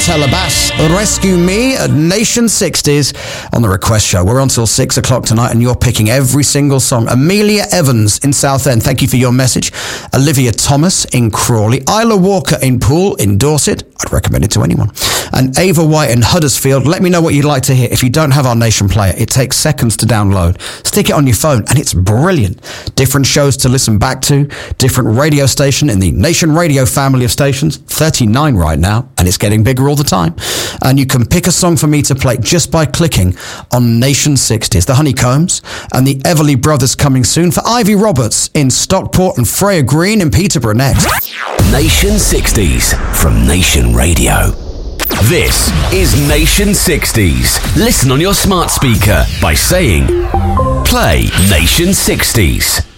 Telebas, Rescue Me at Nation 60s on the Request Show. We're on till 6 o'clock tonight and you're picking every single song. Amelia Evans in Southend, thank you for your message. Olivia Thomas in Crawley. Isla Walker in Poole in Dorset. I'd recommend it to anyone. And Ava White in Huddersfield. Let me know what you'd like to hear. If you don't have our Nation player, it takes seconds to download. Stick it on your phone and it's brilliant. Different shows to listen back to, different radio station in the Nation Radio family of stations, 39 right now, and it's getting bigger all the time. And you can pick a song for me to play just by clicking on Nation 60s. The Honeycombs and the Everly Brothers coming soon. For Ivy Roberts in Stockport and Freya Green in Peterborough next. Nation 60s from Nation Radio. This is Nation 60s. Listen on your smart speaker by saying, play Nation 60s.